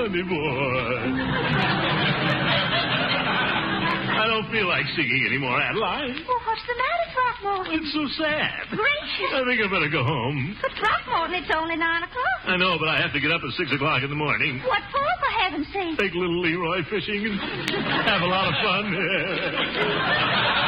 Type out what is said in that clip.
honey boy. I don't feel like singing anymore, Adeline. Well, what's the matter, Throckmorton? It's so sad. Gracious. I think I better go home. But, Throckmorton, it's only 9 o'clock. I know, but I have to get up at 6 o'clock in the morning. What for heaven's sake? Take little Leroy fishing and have a lot of fun.